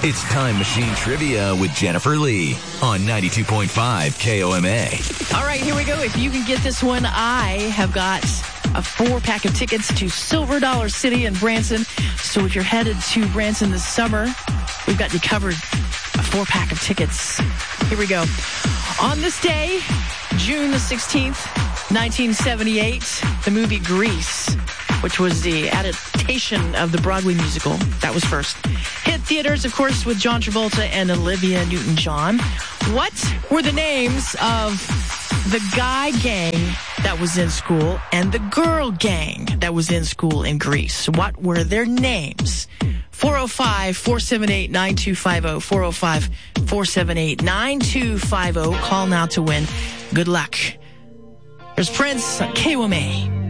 It's Time Machine Trivia with Jennifer Lee on 92.5 KOMA. All right, here we go. If you can get this one, I have got a 4-pack of tickets to Silver Dollar City in Branson. So if you're headed to Branson this summer, we've got you covered. A 4-pack of tickets. Here we go. On this day, June the 16th, 1978, the movie Grease, which was the adaptation of the Broadway musical. That was first. Hit theaters, of course, with John Travolta and Olivia Newton-John. What were the names of the guy gang that was in school and the girl gang that was in school in Greece? What were their names? 405-478-9250. 405-478-9250. Call now to win. Good luck. There's Prince on KOMA.